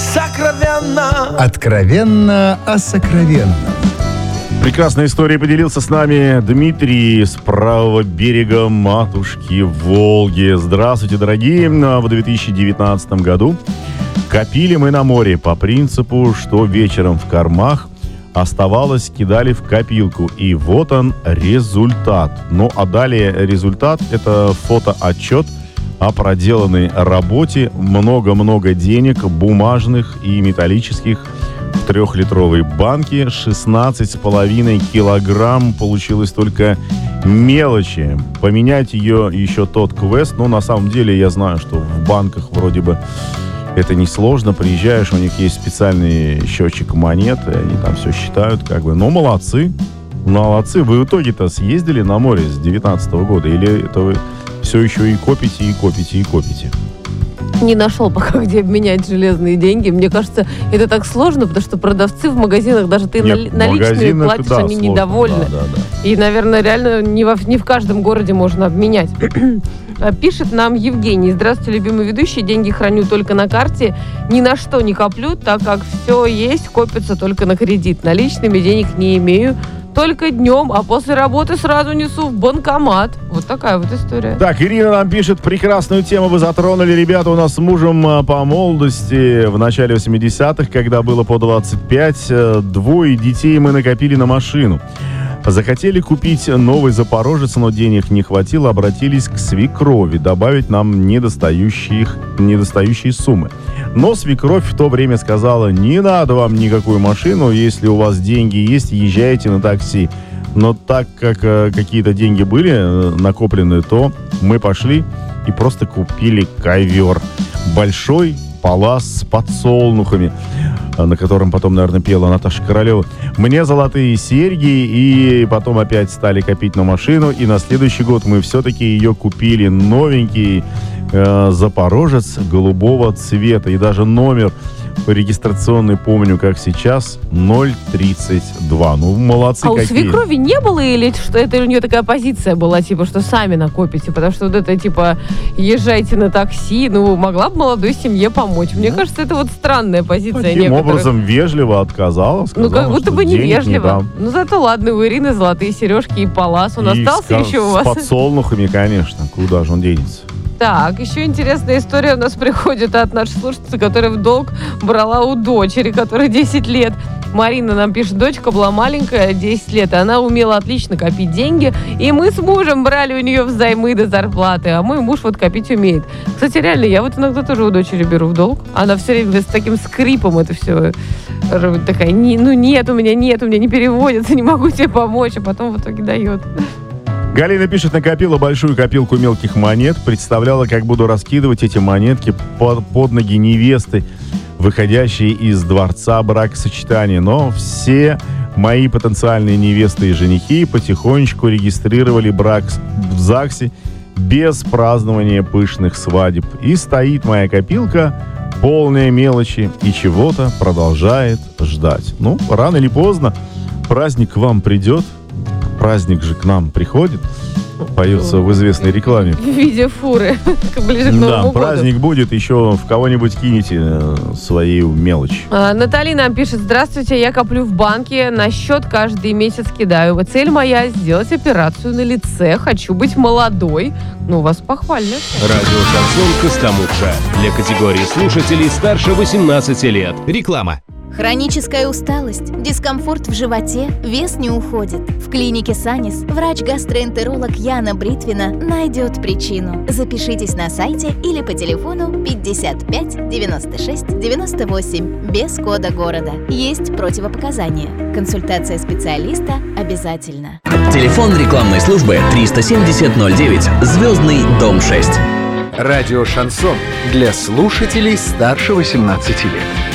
сокровенно. Откровенно о сокровенном. Прекрасной историей поделился с нами Дмитрий с правого берега матушки Волги. Здравствуйте, дорогие. В 2019 году копили мы на море по принципу, что вечером в кормах оставалось, кидали в копилку. И вот он результат. Ну, а далее результат – это фотоотчет о проделанной работе. Много-много денег, бумажных и металлических, в 3-литровой банке. 16,5 килограмм получилось только мелочи. Поменять ее еще тот квест. Но на самом деле я знаю, что в банках вроде бы это несложно. Приезжаешь, у них есть специальный счетчик монет, и они там все считают, как бы. Но молодцы. Молодцы. Вы в итоге-то съездили на море с 2019 года? Или это вы все еще и копите, и копите, и копите? Не нашел пока, где обменять железные деньги. Мне кажется, это так сложно, потому что продавцы в магазинах, даже ты наличные платишь, да, они сложно, недовольны. Да. И, наверное, реально не в каждом городе можно обменять. Пишет нам Евгений. Здравствуйте, любимый ведущий. Деньги храню только на карте. Ни на что не коплю, так как все есть, копится только на кредит. Наличными денег не имею. Только днем, а после работы сразу несу в банкомат. Вот такая вот история. Так, Ирина нам пишет, прекрасную тему вы затронули. Ребята, у нас с мужем по молодости в начале 80-х, когда было по 25, 2 детей мы накопили на машину. Захотели купить новый Запорожец, но денег не хватило, обратились к свекрови добавить нам недостающие суммы. Но свекровь в то время сказала: не надо вам никакую машину, если у вас деньги есть, езжайте на такси. Но так как какие-то деньги были накоплены, то мы пошли и просто купили ковер. Большой палас с подсолнухами, на котором потом, наверное, пела Наташа Королева. Мне золотые серьги, и потом опять стали копить на машину, и на следующий год мы все-таки ее купили. Новенький Запорожец голубого цвета, и даже номер регистрационный помню, как сейчас, 032. Ну, молодцы какие. А у свекрови не было, или что это у нее такая позиция была, типа, что сами накопите? Потому что вот это, типа, езжайте на такси, ну, могла бы молодой семье помочь. Мне кажется, это вот странная позиция. Таким некоторых образом вежливо отказала, сказала, ну, как будто бы невежливо. Не ну, зато ладно, у Ирины золотые сережки и палас. Он и остался еще у вас? С подсолнухами, конечно. Куда же он денется? Так, еще интересная история у нас приходит от нашей слушательницы, которая в долг брала у дочери, которой 10 лет. Марина нам пишет, дочка была маленькая, 10 лет, и она умела отлично копить деньги, и мы с мужем брали у нее взаймы до зарплаты, а мой муж вот копить умеет. Кстати, реально, я вот иногда тоже у дочери беру в долг, она все время с таким скрипом это все такая, нет, у меня не переводится, не могу тебе помочь, а потом в итоге дает. Галина пишет, накопила большую копилку мелких монет, представляла, как буду раскидывать эти монетки под ноги невесты, выходящие из дворца бракосочетания. Но все мои потенциальные невесты и женихи потихонечку регистрировали брак в ЗАГСе без празднования пышных свадеб. И стоит моя копилка, полная мелочи, и чего-то продолжает ждать. Ну, рано или поздно праздник к вам придет. Праздник же к нам приходит, поется в известной рекламе. В виде фуры, ближе к Новому году. Да, праздник будет, еще в кого-нибудь кинете свою мелочь. Наталья нам пишет, здравствуйте, я коплю в банке, на счет каждый месяц кидаю. Цель моя сделать операцию на лице, хочу быть молодой. Ну, вас похвально. Радио Шансон Костомукша. Для категории слушателей старше 18 лет. Реклама. Хроническая усталость, дискомфорт в животе, вес не уходит. В клинике «Санис» врач-гастроэнтеролог Яна Бритвина найдет причину. Запишитесь на сайте или по телефону 55 96 98 без кода города. Есть противопоказания. Консультация специалиста обязательно. Телефон рекламной службы 37009, Звездный дом 6. Радио «Шансон» для слушателей старше 18 лет.